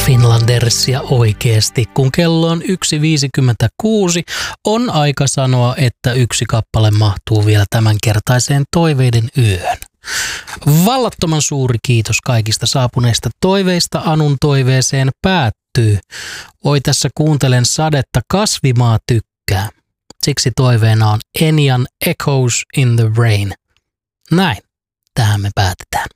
Finlandersia oikeesti. Kun kello on 1.56, on aika sanoa, että yksi kappale mahtuu vielä tämänkertaiseen toiveiden yöhön. Vallattoman suuri kiitos kaikista saapuneista toiveista. Anun toiveeseen päättyy. Oi, tässä kuuntelen sadetta, kasvimaa tykkää. Siksi toiveena on Enian Echoes in the Rain. Näin, tähän me päätetään.